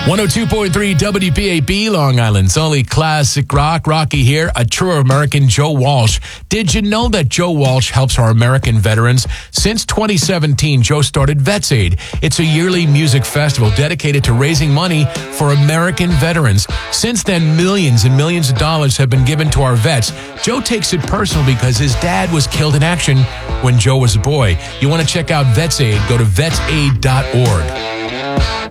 102.3 WPAP, Long Island's only classic rock. Rocky here, a true American, Joe Walsh. Did you know that Joe Walsh helps our American veterans? Since 2017, Joe started Vets Aid. It's a yearly music festival dedicated to raising money for American veterans. Since then, millions and millions of dollars have been given to our vets. Joe takes it personal because his dad was killed in action when Joe was a boy. You want to check out Vets Aid? Go to vetsaid.org.